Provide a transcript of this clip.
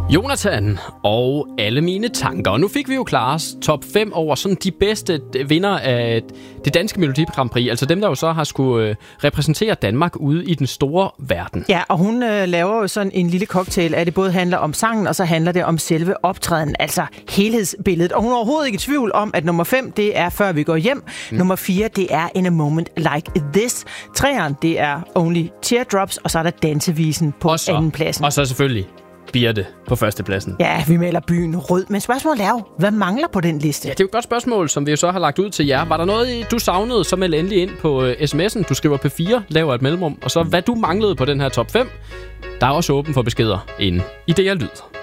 Jonathan og alle mine tanker. Og nu fik vi jo Klares top 5 over sådan de bedste vinder af det danske Melodi Grand Prix. Altså dem, der jo så har skulle repræsentere Danmark ude i den store verden. Ja, og hun laver jo sådan en lille cocktail, at det både handler om sangen, og så handler det om selve optræden, altså helhedsbilledet. Og hun er overhovedet ikke i tvivl om, at nummer 5, det er Før vi går hjem. Nummer 4, det er In a Moment Like This. 3'eren, det er Only Teardrops, og så er der dansevisen på andenpladsen. Og så selvfølgelig Birte på førstepladsen. Ja, vi maler byen rød. Men spørgsmålet er jo, hvad mangler på den liste? Ja, det er jo et godt spørgsmål, som vi jo så har lagt ud til jer. Var der noget, du savnede, så meld endelig ind på sms'en. Du skriver P4, laver et mellemrum. Og så hvad du manglede på den her top 5. Der er også åben for beskeder inde i DR Lyd.